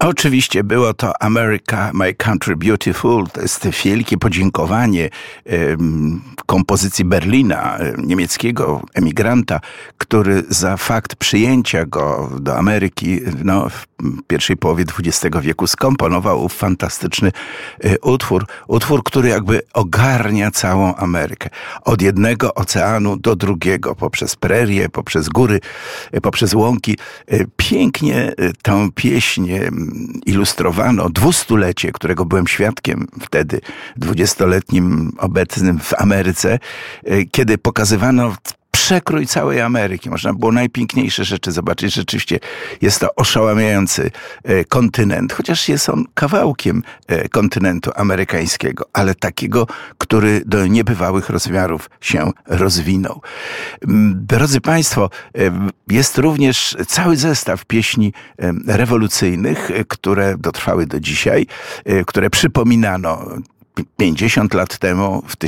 Oczywiście było to America, My Country Beautiful. To jest wielkie podziękowanie kompozycji Berlina, niemieckiego emigranta, który za fakt przyjęcia go do Ameryki w pierwszej połowie XX wieku skomponował fantastyczny utwór. Utwór, który jakby ogarnia całą Amerykę. Od jednego oceanu do drugiego, poprzez prerie, poprzez góry, poprzez łąki. Pięknie tę pieśń ilustrowano 200-lecie, którego byłem świadkiem wtedy, 20-letnim obecnym w Ameryce, kiedy pokazywano przekrój całej Ameryki. Można było najpiękniejsze rzeczy zobaczyć. Rzeczywiście jest to oszałamiający kontynent, chociaż jest on kawałkiem kontynentu amerykańskiego, ale takiego, który do niebywałych rozmiarów się rozwinął. Drodzy Państwo, jest również cały zestaw pieśni rewolucyjnych, które dotrwały do dzisiaj, które przypominano 50 lat temu w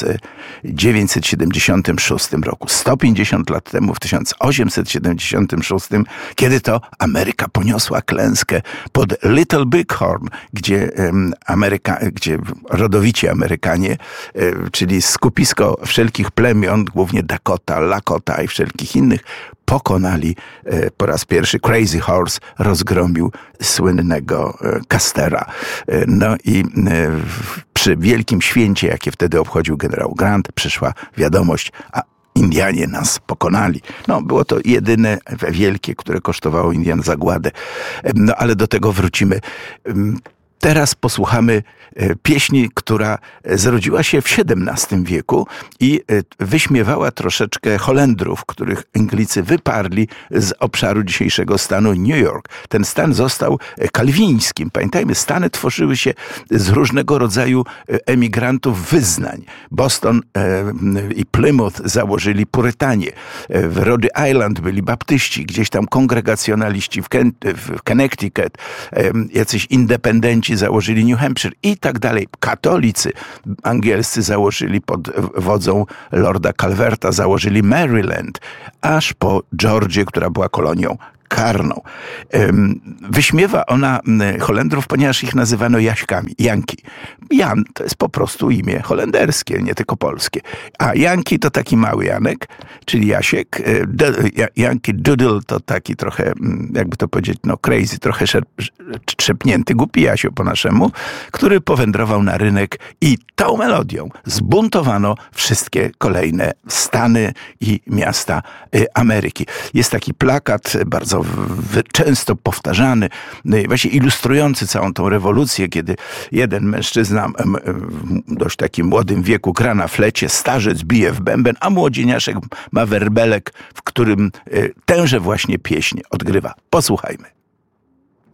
1976 roku, 150 lat temu w 1876, kiedy to Ameryka poniosła klęskę pod Little Bighorn, gdzie rodowici Amerykanie, czyli skupisko wszelkich plemion, głównie Dakota, Lakota i wszelkich innych, pokonali po raz pierwszy. Crazy Horse rozgromił słynnego Castera. No i przy wielkim święcie, jakie wtedy obchodził generał Grant, przyszła wiadomość, a Indianie nas pokonali. Było to jedyne wielkie, które kosztowało Indian zagładę. Ale do tego wrócimy. Teraz posłuchamy pieśni, która zrodziła się w XVII wieku i wyśmiewała troszeczkę Holendrów, których Anglicy wyparli z obszaru dzisiejszego stanu New York. Ten stan został kalwińskim. Pamiętajmy, Stany tworzyły się z różnego rodzaju emigrantów wyznań. Boston i Plymouth założyli Purytanie. W Rhode Island byli baptyści, gdzieś tam kongregacjonaliści w Connecticut, jacyś independenci założyli New Hampshire i tak dalej. Katolicy angielscy założyli pod wodzą Lorda Calverta, założyli Maryland, aż po Georgię, która była kolonią karną. Wyśmiewa ona Holendrów, ponieważ ich nazywano Jaśkami, Janki. Jan to jest po prostu imię holenderskie, nie tylko polskie. A Janki to taki mały Janek, czyli Jasiek. Janki Doodle to taki trochę, jakby to powiedzieć, crazy, trochę trzepnięty, głupi Jasio po naszemu, który powędrował na rynek i tą melodią zbuntowano wszystkie kolejne stany i miasta Ameryki. Jest taki plakat bardzo często powtarzany, właśnie ilustrujący całą tą rewolucję, kiedy jeden mężczyzna w dość takim młodym wieku gra na flecie, starzec bije w bęben, a młodzieniaszek ma werbelek, w którym tęże właśnie pieśń odgrywa. Posłuchajmy.